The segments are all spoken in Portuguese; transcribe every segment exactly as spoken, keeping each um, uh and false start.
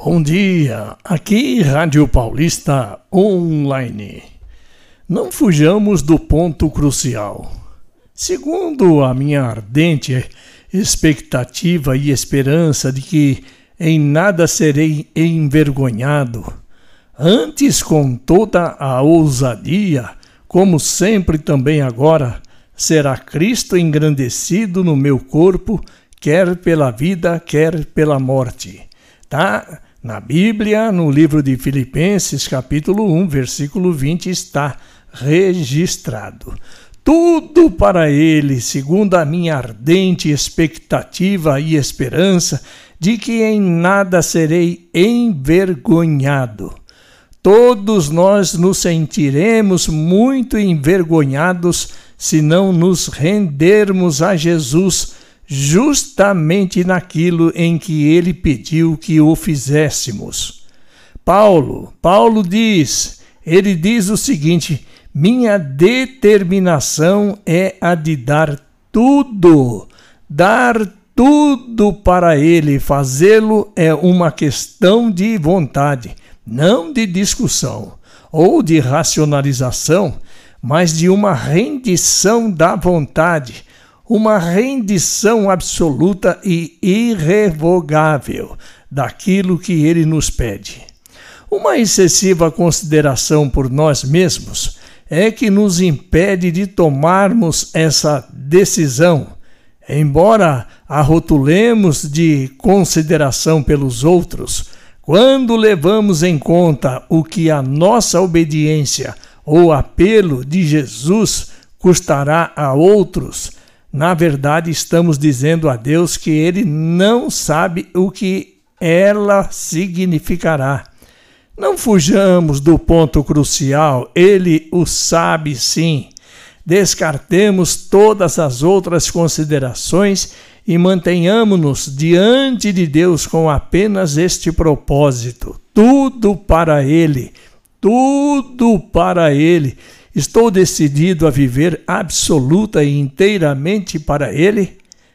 Bom dia, aqui Rádio Paulista Online. Não fujamos do ponto crucial. Segundo a minha ardente expectativa e esperança de que em nada serei envergonhado, antes com toda a ousadia, como sempre também agora, será Cristo engrandecido no meu corpo, quer pela vida, quer pela morte. Tá? Na Bíblia, no livro de Filipenses, capítulo um, versículo vinte, está registrado. Tudo para ele, segundo a minha ardente expectativa e esperança de que em nada serei envergonhado. Todos nós nos sentiremos muito envergonhados se não nos rendermos a Jesus justamente naquilo em que ele pediu que o fizéssemos. Paulo, Paulo diz, ele diz o seguinte: minha determinação é a de dar tudo, dar tudo para ele. Fazê-lo é uma questão de vontade, não de discussão ou de racionalização, mas de uma rendição da vontade, uma rendição absoluta e irrevogável daquilo que ele nos pede. Uma excessiva consideração por nós mesmos é que nos impede de tomarmos essa decisão. Embora a rotulemos de consideração pelos outros, quando levamos em conta o que a nossa obediência ou apelo de Jesus custará a outros, na verdade estamos dizendo a Deus que Ele não sabe o que ela significará. Não fujamos do ponto crucial, Ele o sabe sim. Descartemos todas as outras considerações e mantenhamos-nos diante de Deus com apenas este propósito: tudo para Ele, tudo para Ele. Estou decidido a viver absoluta e inteiramente para Ele?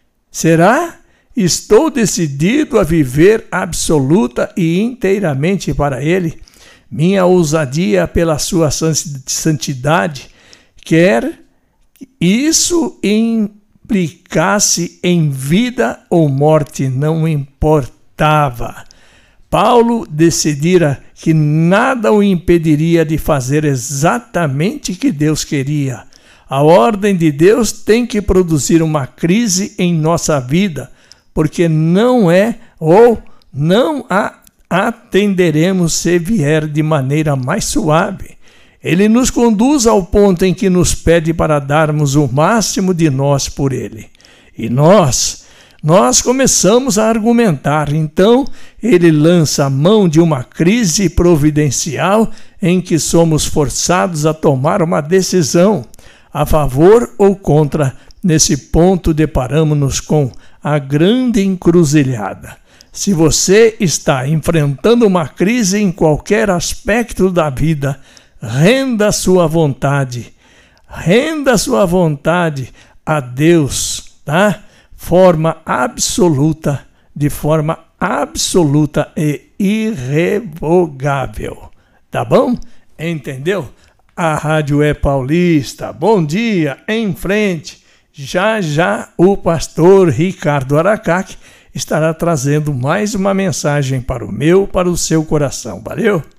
Será? Estou decidido a viver absoluta e inteiramente para Ele? Minha ousadia pela sua santidade quer isso implicasse em vida ou morte, não importava. Paulo decidira que nada o impediria de fazer exatamente o que Deus queria. A ordem de Deus tem que produzir uma crise em nossa vida, porque não é ou não a atenderemos se vier de maneira mais suave. Ele nos conduz ao ponto em que nos pede para darmos o máximo de nós por Ele. E nós... Nós começamos a argumentar, então ele lança a mão de uma crise providencial em que somos forçados a tomar uma decisão, a favor ou contra. Nesse ponto deparamos-nos com a grande encruzilhada. Se você está enfrentando uma crise em qualquer aspecto da vida, renda sua vontade, renda sua vontade a Deus, tá? Forma absoluta, de forma absoluta e irrevogável. Tá bom? Entendeu? A Rádio é Paulista. Bom dia, em frente. Já já o pastor Ricardo Aracaque estará trazendo mais uma mensagem para o meu, para o seu coração. Valeu?